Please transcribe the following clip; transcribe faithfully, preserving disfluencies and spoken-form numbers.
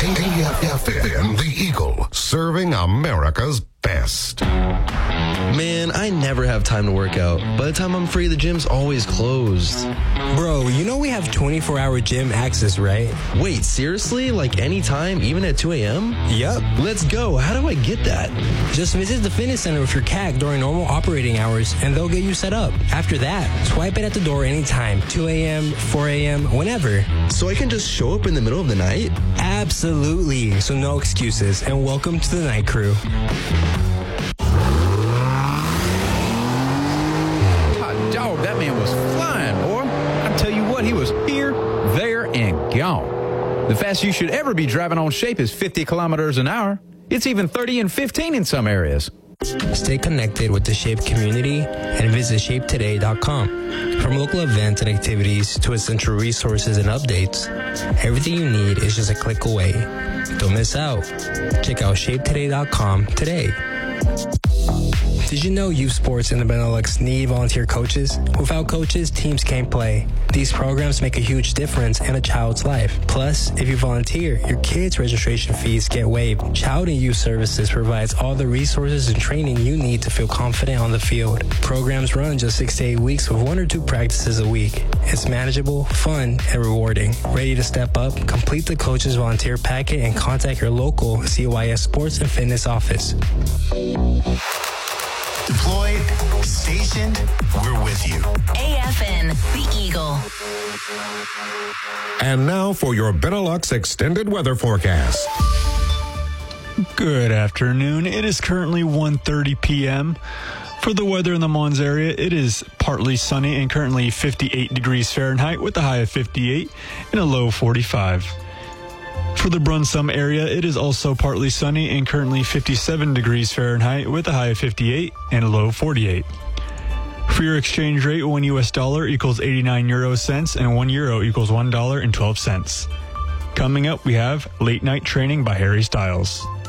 A F N, The Eagle, serving America's best. Man, I never have time to work out. By the time I'm free, the gym's always closed. Bro, you know we have twenty-four hour gym access, right? Wait, seriously? Like anytime, even at two a.m.? Yup. Let's go. How do I get that? Just visit the fitness center with your C A C during normal operating hours, and they'll get you set up. After that, swipe it at the door anytime, two a.m., four a.m., whenever. So I can just show up in the middle of the night? Absolutely. So no excuses, and welcome to the Night Crew. Hot dog, that man was flying, boy. I tell you what, he was here, there, and gone. The fastest you should ever be driving on Shape is fifty kilometers an hour. It's even thirty and fifteen in some areas. Stay connected with the Shape community and visit shape today dot com. From local events and activities to essential resources and updates, everything you need is just a click away. Don't miss out. Check out shape today dot com today. Did you know youth sports in the Benelux need volunteer coaches? Without coaches, teams can't play. These programs make a huge difference in a child's life. Plus, if you volunteer, your kids' registration fees get waived. Child and Youth Services provides all the resources and training you need to feel confident on the field. Programs run just six to eight weeks with one or two practices a week. It's manageable, fun, and rewarding. Ready to step up? Complete the coach's volunteer packet and contact your local C Y S Sports and Fitness office. Deployed, stationed, we're with you. A F N, The Eagle. And now for your Benelux extended weather forecast. Good afternoon. It is currently one thirty p.m. For the weather in the Mons area, it is partly sunny and currently fifty-eight degrees Fahrenheit with a high of fifty-eight and a low of forty-five. For the Brunsum area, it is also partly sunny and currently fifty-seven degrees Fahrenheit with a high of fifty-eight and a low of forty-eight. For your exchange rate, one U S dollar equals eighty-nine euro cents and one euro equals one dollar and twelve cents. Coming up, we have Late Night Training by Harry Styles.